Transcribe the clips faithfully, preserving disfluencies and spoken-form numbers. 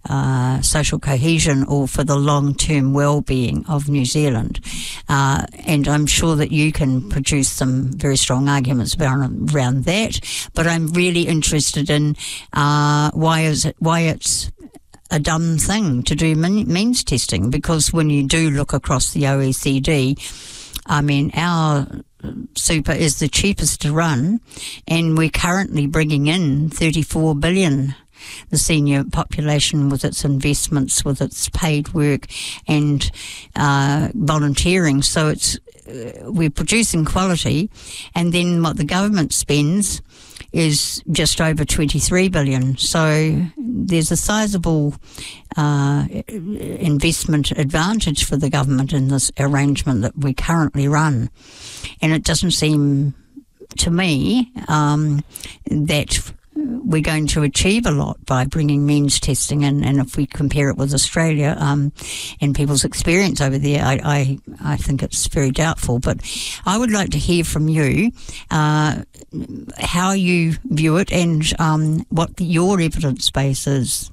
uh, social cohesion or for the long-term well-being of New Zealand. Uh, and I'm sure that you can produce some very strong arguments around, around that. But I'm really interested in uh, why is it why it's a dumb thing to do means testing, because when you do look across the O E C D, I mean, our super is the cheapest to run, and we're currently bringing in thirty-four billion, the senior population, with its investments, with its paid work and uh, volunteering. So it's uh, we're producing quality, and then what the government spends is just over twenty-three billion. So there's a sizable uh, investment advantage for the government in this arrangement that we currently run. And it doesn't seem to me um, that we're going to achieve a lot by bringing means testing in. And if we compare it with Australia um, and people's experience over there, I, I, I think it's very doubtful. But I would like to hear from you uh, how you view it and um, what your evidence base is.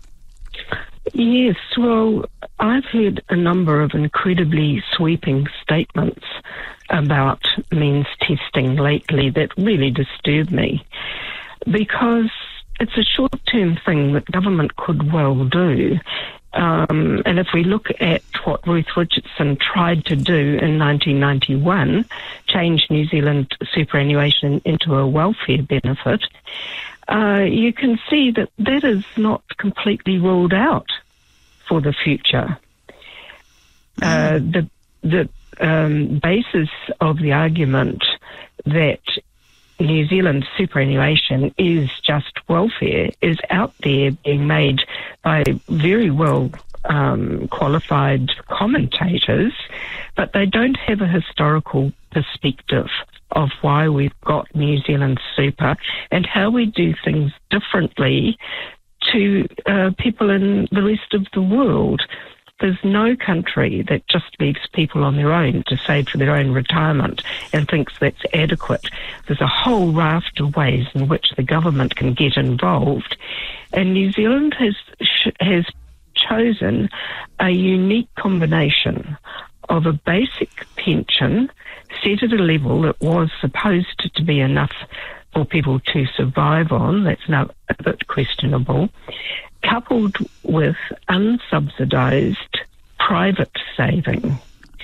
Yes, well, I've heard a number of incredibly sweeping statements about means testing lately that really disturb me, because it's a short-term thing that government could well do. Um, and if we look at what Ruth Richardson tried to do in nineteen ninety-one, change New Zealand superannuation into a welfare benefit, uh, you can see that that is not completely ruled out for the future. Uh, the the um, basis of the argument that New Zealand superannuation is just welfare is out there, being made by very well um, qualified commentators, but they don't have a historical perspective of why we've got New Zealand super and how we do things differently to uh, people in the rest of the world. There's no country that just leaves people on their own to save for their own retirement and thinks that's adequate. There's a whole raft of ways in which the government can get involved, and New Zealand has has chosen a unique combination of a basic pension set at a level that was supposed to be enough for people to survive on. That's now a bit questionable, coupled with unsubsidised private saving.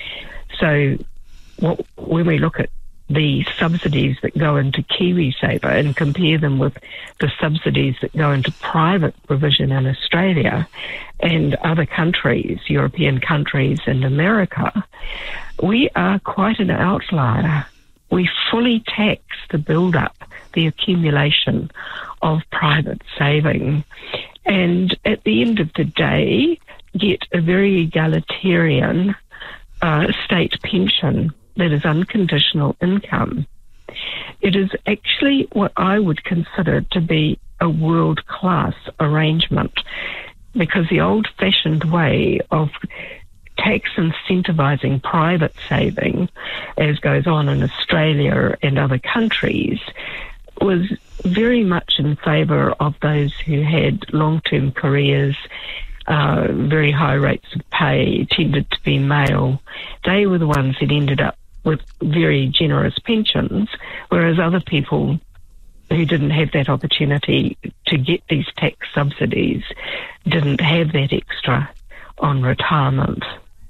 So what, when we look at the subsidies that go into KiwiSaver and compare them with the subsidies that go into private provision in Australia and other countries, European countries and America, we are quite an outlier. We fully tax the build-up, the accumulation of private saving, and at the end of the day, get a very egalitarian uh, state pension that is unconditional income. It is actually what I would consider to be a world-class arrangement, because the old-fashioned way of tax incentivising private saving, as goes on in Australia and other countries, was very much in favour of those who had long-term careers, uh, very high rates of pay, tended to be male. They were the ones that ended up with very generous pensions, whereas other people who didn't have that opportunity to get these tax subsidies didn't have that extra on retirement.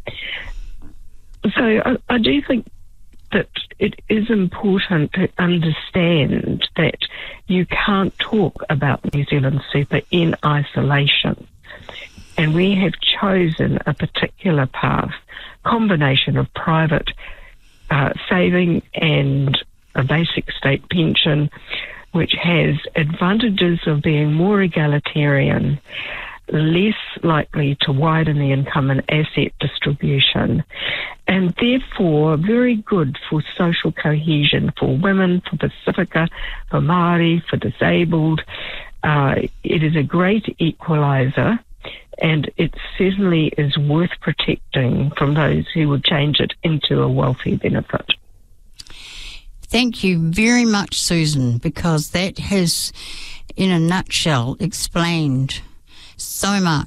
So I, I do think that it is important to understand that you can't talk about New Zealand super in isolation. And we have chosen a particular path, combination of private uh, saving and a basic state pension, which has advantages of being more egalitarian, less likely to widen the income and asset distribution, and therefore very good for social cohesion for women, for Pacifica, for Māori, for disabled. Uh, it is a great equaliser, and it certainly is worth protecting from those who would change it into a welfare benefit. Thank you very much, Susan, because that has, in a nutshell, explained so much